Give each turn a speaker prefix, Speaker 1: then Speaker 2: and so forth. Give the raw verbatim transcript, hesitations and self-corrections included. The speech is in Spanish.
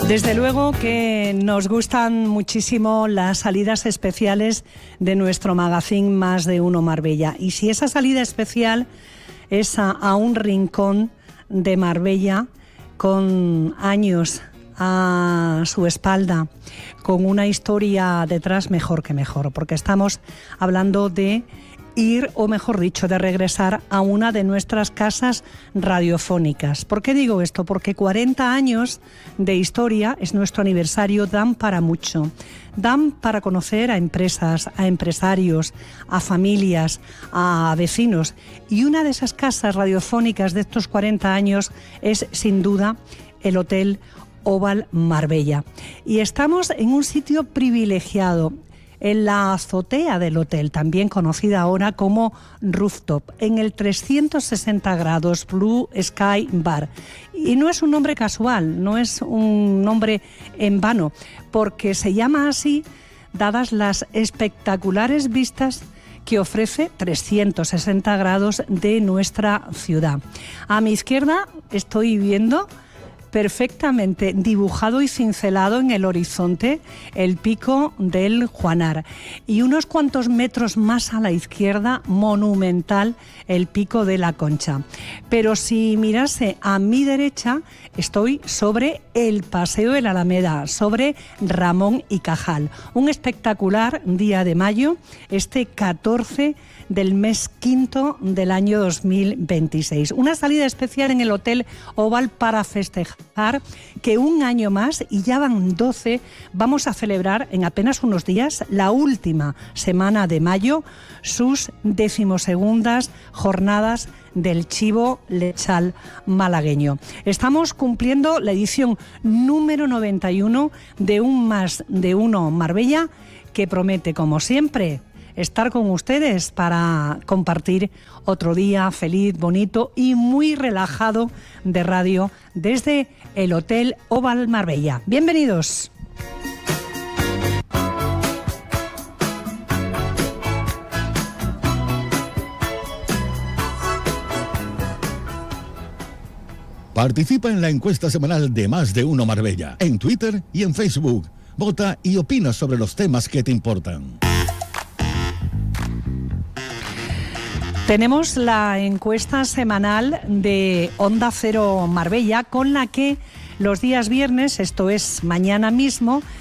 Speaker 1: Desde luego que nos gustan muchísimo las salidas especiales de nuestro magazín Más de Uno Marbella. Y si esa salida especial es a, a un rincón de Marbella con años a su espalda, con una historia detrás, mejor que mejor, porque estamos hablando de ir, o mejor dicho, de regresar a una de nuestras casas radiofónicas. ¿Por qué digo esto? Porque cuarenta años de historia es nuestro aniversario, dan para mucho. Dan para conocer a empresas, a empresarios, a familias, a vecinos. Y una de esas casas radiofónicas de estos cuarenta años es, sin duda, el Hotel Oval Marbella. Y estamos en un sitio privilegiado, en la azotea del hotel, también conocida ahora como Rooftop, en el trescientos sesenta grados Blue Sky Bar. Y no es un nombre casual, no es un nombre en vano, porque se llama así dadas las espectaculares vistas que ofrece trescientos sesenta grados de nuestra ciudad. A mi izquierda estoy viendo perfectamente dibujado y cincelado en el horizonte el pico del Juanar, y unos cuantos metros más a la izquierda, monumental, el pico de la Concha. Pero si mirase a mi derecha, estoy sobre el Paseo de la Alameda, sobre Ramón y Cajal. Un espectacular día de mayo, este catorce del mes quinto del año dos mil veintiséis. Una salida especial en el Hotel Oval para festejar que un año más, y ya van doce, vamos a celebrar en apenas unos días, la última semana de mayo, sus decimosegundas jornadas del chivo lechal malagueño. Estamos cumpliendo la edición número noventa y uno de un Más de Uno Marbella, que promete, como siempre, estar con ustedes para compartir otro día feliz, bonito y muy relajado de radio desde el Hotel Oval Marbella. Bienvenidos.
Speaker 2: Participa en la encuesta semanal de Más de Uno Marbella, en Twitter y en Facebook. Vota y opina sobre los temas que te importan.
Speaker 1: Tenemos la encuesta semanal de Onda Cero Marbella, con la que los días viernes, esto es mañana mismo,